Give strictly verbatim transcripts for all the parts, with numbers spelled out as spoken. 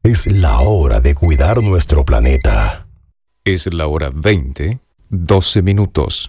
Es la hora de cuidar nuestro planeta. Es la hora veinte, doce minutos.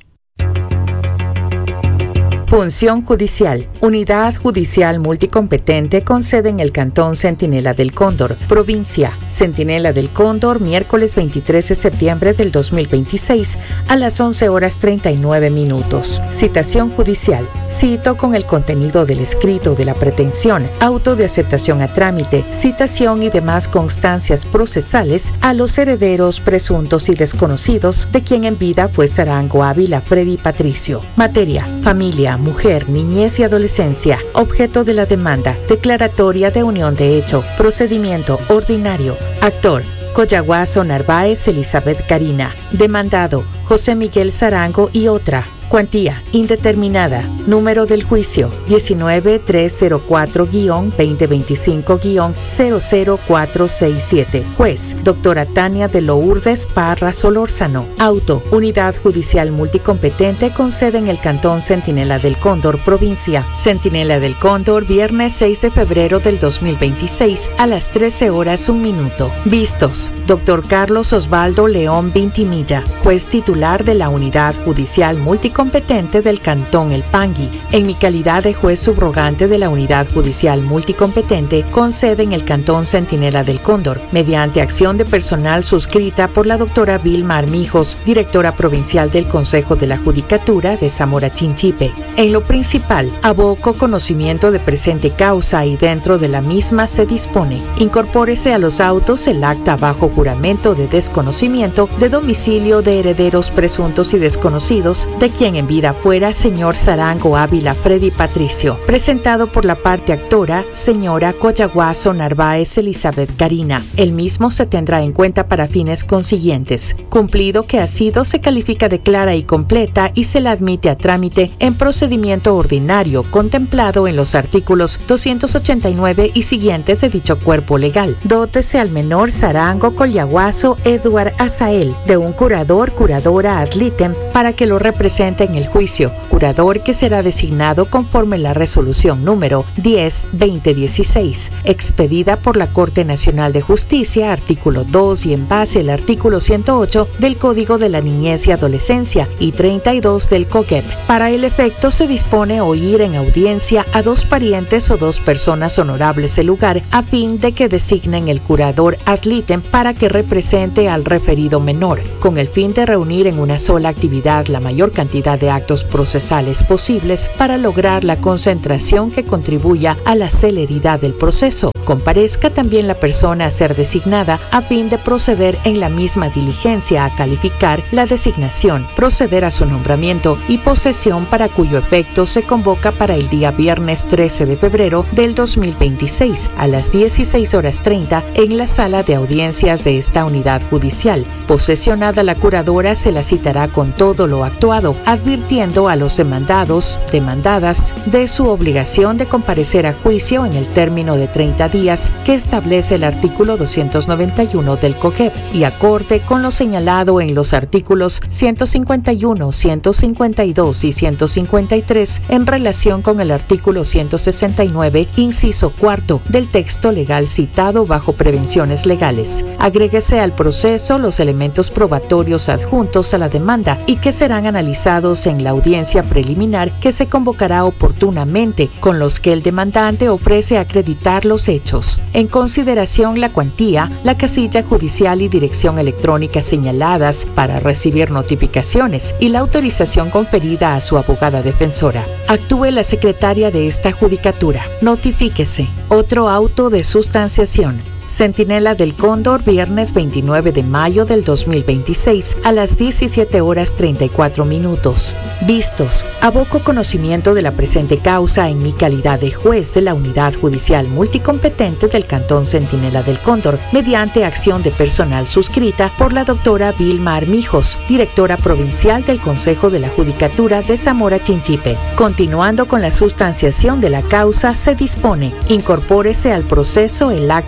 Función judicial. Unidad judicial multicompetente con sede en el Cantón Centinela del Cóndor, provincia. Centinela del Cóndor, miércoles veintitrés de septiembre del dos mil veintiséis a las once horas treinta y nueve minutos. Citación judicial. Cito con el contenido del escrito de la pretensión, auto de aceptación a trámite, citación y demás constancias procesales a los herederos presuntos y desconocidos de quien en vida fue Sarango Ávila Freddy Patricio. Materia: familia, mujer, niñez y adolescencia. Objeto de la demanda: declaratoria de unión de hecho. Procedimiento ordinario. Actor: Coyaguazo Narváez Elizabeth Karina. Demandado: José Miguel Sarango y otra. Cuantía: indeterminada. Número del juicio: diecinueve mil trescientos cuatro guión veinte veinticinco guión cero cero cuatro seis siete. Juez: doctora Tania de Lourdes Parra Solórzano. Auto: Unidad Judicial Multicompetente con sede en el Cantón Centinela del Cóndor, provincia. Centinela del Cóndor, viernes seis de febrero del dos mil veintiséis a las trece horas un minuto. Vistos: doctor Carlos Osvaldo León Vintimilla, juez titular de la Unidad Judicial Multicompetente competente del Cantón El Pangui, en mi calidad de juez subrogante de la Unidad Judicial Multicompetente con sede en el Cantón Centinela del Cóndor, mediante acción de personal suscrita por la doctora Vilma Armijos, directora provincial del Consejo de la Judicatura de Zamora Chinchipe. En lo principal, aboco conocimiento de presente causa y dentro de la misma se dispone: incorpórese a los autos el acta bajo juramento de desconocimiento de domicilio de herederos presuntos y desconocidos de quien en vida fuera señor Sarango Ávila Freddy Patricio, presentado por la parte actora, señora Coyaguazo Narváez Elizabeth Karina. El mismo se tendrá en cuenta para fines consiguientes. Cumplido que ha sido, se califica de clara y completa y se la admite a trámite en procedimiento ordinario contemplado en los artículos doscientos ochenta y nueve y siguientes de dicho cuerpo legal. Dótese al menor Sarango Coyaguazo Edward Azael de un curador, curadora ad litem para que lo represente en el juicio, curador que será designado conforme la resolución número diez guión veinte dieciséis, expedida por la Corte Nacional de Justicia, artículo dos y en base al artículo ciento ocho del Código de la Niñez y Adolescencia y treinta y dos del COGEP. Para el efecto se dispone oír en audiencia a dos parientes o dos personas honorables del lugar a fin de que designen el curador ad litem para que represente al referido menor, con el fin de reunir en una sola actividad la mayor cantidad de actos procesales posibles para lograr la concentración que contribuya a la celeridad del proceso. Comparezca también la persona a ser designada a fin de proceder en la misma diligencia a calificar la designación, proceder a su nombramiento y posesión, para cuyo efecto se convoca para el día viernes trece de febrero del dos mil veintiséis a las dieciséis horas treinta en la sala de audiencias de esta unidad judicial. Posesionada la curadora, se la citará con todo lo actuado, advirtiendo a los demandados, demandadas, de su obligación de comparecer a juicio en el término de treinta días que establece el artículo doscientos noventa y uno del COGEP y acorde con lo señalado en los artículos ciento cincuenta y uno, ciento cincuenta y dos y ciento cincuenta y tres en relación con el artículo ciento sesenta y nueve, inciso cuarto del texto legal citado bajo prevenciones legales. Agréguese al proceso los elementos probatorios adjuntos a la demanda y que serán analizados en la audiencia preliminar que se convocará oportunamente, con los que el demandante ofrece acreditar los hechos. En consideración la cuantía, la casilla judicial y dirección electrónica señaladas para recibir notificaciones y la autorización conferida a su abogada defensora. Actúe la secretaria de esta judicatura. Notifíquese. Otro auto de sustanciación. Centinela del Cóndor, viernes veintinueve de mayo del dos mil veintiséis a las diecisiete horas treinta y cuatro minutos. Vistos: aboco conocimiento de la presente causa en mi calidad de juez de la Unidad Judicial Multicompetente del Cantón Centinela del Cóndor, mediante acción de personal suscrita por la doctora Vilma Armijos, directora provincial del Consejo de la Judicatura de Zamora Chinchipe. Continuando con la sustanciación de la causa, se dispone: incorpórese al proceso el acta de posesión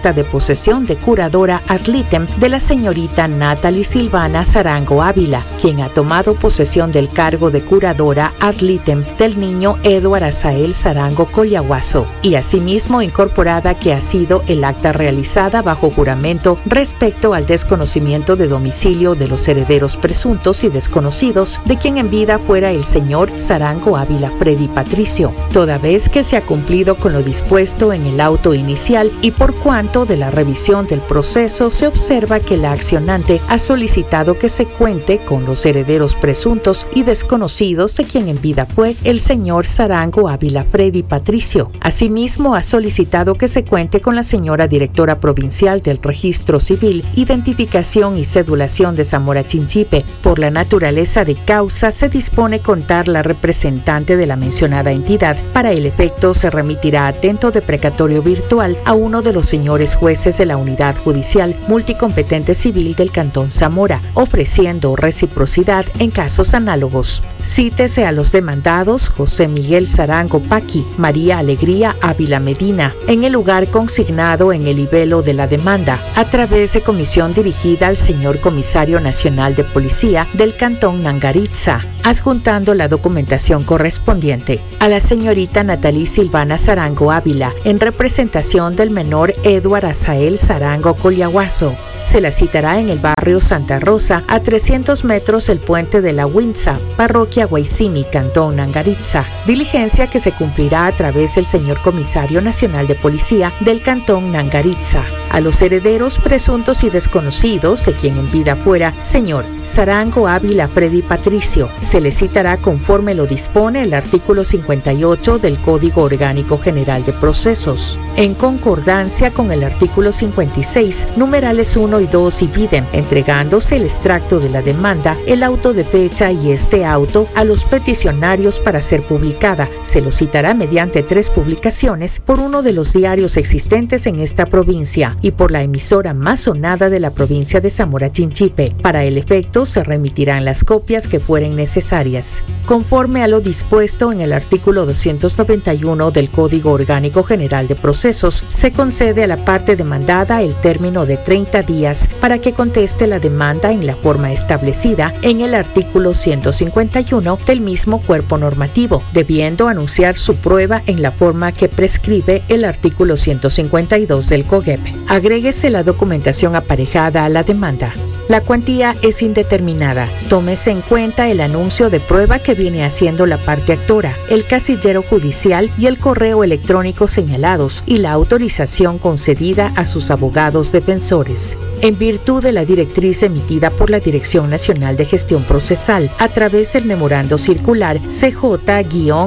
posesión de curadora ad litem de la señorita Natalie Silvana Sarango Ávila, quien ha tomado posesión del cargo de curadora ad litem del niño Edward Asael Sarango Collahuaso, y asimismo incorporada que ha sido el acta realizada bajo juramento respecto al desconocimiento de domicilio de los herederos presuntos y desconocidos de quien en vida fuera el señor Sarango Ávila Freddy Patricio, toda vez que se ha cumplido con lo dispuesto en el auto inicial y por cuanto de la revisión del proceso se observa que la accionante ha solicitado que se cuente con los herederos presuntos y desconocidos de quien en vida fue el señor Sarango Ávila Freddy Patricio. Asimismo, ha solicitado que se cuente con la señora directora provincial del Registro Civil, Identificación y Cedulación de Zamora Chinchipe. Por la naturaleza de causa, se dispone contar la representante de la mencionada entidad. Para el efecto, se remitirá atento de precatorio virtual a uno de los señores jueces de la Unidad Judicial Multicompetente Civil del Cantón Zamora, ofreciendo reciprocidad en casos análogos. Cítese a los demandados José Miguel Sarango Paqui, María Alegría Ávila Medina, en el lugar consignado en el libelo de la demanda, a través de comisión dirigida al señor Comisario Nacional de Policía del Cantón Nangaritza, adjuntando la documentación correspondiente. A la señorita Natalie Silvana Sarango Ávila, en representación del menor Edward Asael Sarango Collahuaso, se la citará en el barrio Santa Rosa, a trescientos metros del puente de la Huinza, parroquia Guaysimi, Cantón Nangaritza, diligencia que se cumplirá a través del señor Comisario Nacional de Policía del Cantón Nangaritza. A los herederos presuntos y desconocidos de quien en vida fuera señor Sarango Ávila Freddy Patricio, se le citará conforme lo dispone el artículo cincuenta y ocho del Código Orgánico General de Procesos, en concordancia con el artículo cincuenta y seis, numerales uno y dos y idem, entregándose el extracto de la demanda, el auto de fecha y este auto a los peticionarios para ser publicada. Se lo citará mediante tres publicaciones por uno de los diarios existentes en esta provincia y por la emisora más sonada de la provincia de Zamora Chinchipe. Para el efecto, se remitirán las copias que fueren necesarias. Conforme a lo dispuesto en el artículo doscientos noventa y uno del Código Orgánico General de Procesos, se concede a la parte demandada el término de treinta días para que conteste la demanda en la forma establecida en el artículo ciento cincuenta y uno del mismo cuerpo normativo, debiendo anunciar su prueba en la forma que prescribe el artículo ciento cincuenta y dos del COGEP. Agréguese la documentación aparejada a la demanda. La cuantía es indeterminada. Tómese en cuenta el anuncio de prueba que viene haciendo la parte actora, el casillero judicial y el correo electrónico señalados y la autorización concedida a sus abogados defensores. En virtud de la directriz emitida por la Dirección Nacional de Gestión Procesal a través del memorando circular C J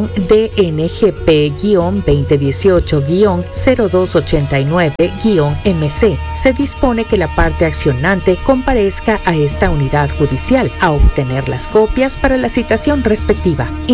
D N G P veinte dieciocho cero dos ochenta y nueve M C, se dispone que la parte accionante comparezca a esta unidad judicial a obtener las copias para la citación respectiva.